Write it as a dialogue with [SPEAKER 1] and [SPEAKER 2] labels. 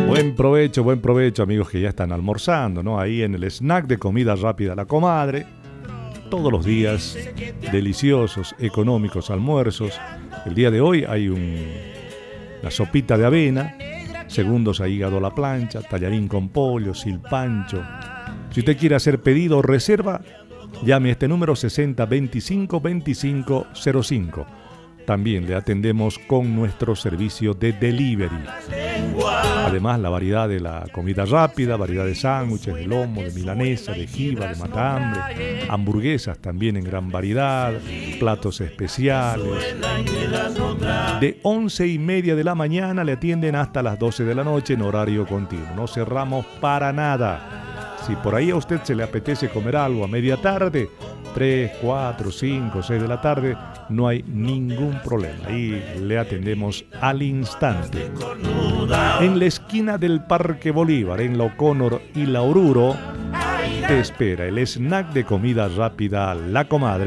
[SPEAKER 1] Buen provecho, amigos que ya están almorzando, ¿no? Ahí en el snack de comida rápida La Comadre. Todos los días, deliciosos, económicos almuerzos. El día de hoy hay una sopita de avena, segundos a hígado a la plancha, tallarín con pollo, silpancho. Si usted quiere hacer pedido o reserva, llame a este número 60 25 25 05. También le atendemos con nuestro servicio de delivery. Además, la variedad de la comida rápida, variedad de sándwiches, de lomo, de milanesa, de jiba, de matambre, hamburguesas también en gran variedad, platos especiales. De 11:30 de la mañana le atienden hasta las 12 de la noche en horario continuo. No cerramos para nada. Si por ahí a usted se le apetece comer algo a media tarde, 3, 4, 5, 6 de la tarde, no hay ningún problema. Ahí le atendemos al instante. En la esquina del Parque Bolívar, en la O'Connor y la Oruro, te espera el snack de comida rápida La Comadre.